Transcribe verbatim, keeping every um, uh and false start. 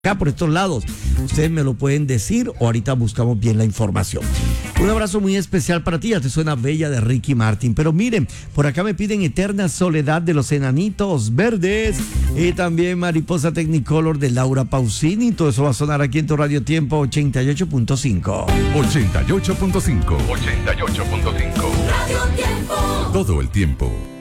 acá por estos lados. Ustedes me lo pueden decir o ahorita buscamos bien la información. Un abrazo muy especial para ti, ya te suena Bella de Ricky Martin. Pero miren, por acá me piden Eterna Soledad de los Enanitos Verdes y también Mariposa Technicolor de Laura Pausini. Todo eso va a sonar aquí en tu Radio Tiempo ochenta y ocho punto cinco. ochenta y ocho punto cinco. ochenta y ocho punto cinco. Radio Tiempo. Todo el tiempo.